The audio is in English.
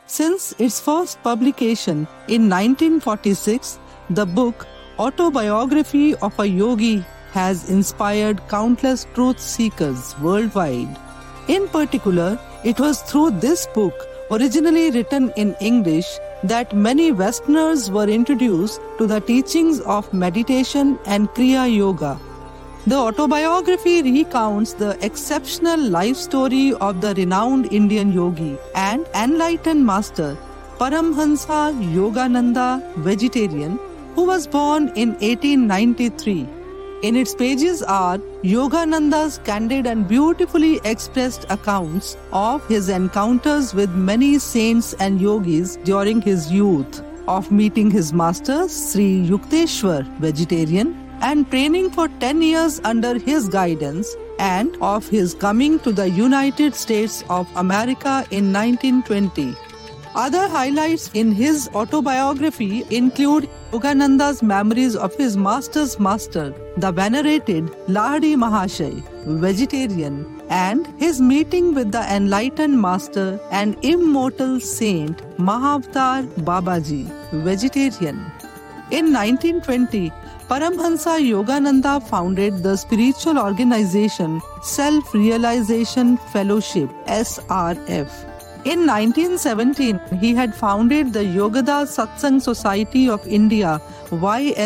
Since its first publication in 1946, the book Autobiography of a Yogi has inspired countless truth seekers worldwide. In particular, it was through this book, originally written in English, that many Westerners were introduced to the teachings of meditation and Kriya Yoga. The autobiography recounts the exceptional life story of the renowned Indian yogi and enlightened master Paramhansa Yogananda, vegetarian, who was born in 1893. In its pages are Yogananda's candid and beautifully expressed accounts of his encounters with many saints and yogis during his youth, of meeting his master Sri Yukteswar, vegetarian, and training for 10 years under his guidance, and of his coming to the United States of America in 1920. Other highlights in his autobiography include Yogananda's memories of his master's master, the venerated Lahadi Mahashay, vegetarian, and his meeting with the enlightened master and immortal saint Mahavatar Babaji, vegetarian. In 1920, Paramhansa Yogananda founded the spiritual organization Self-Realization Fellowship (SRF). In 1917, he had founded the Yogada Satsang Society of India (YSSI).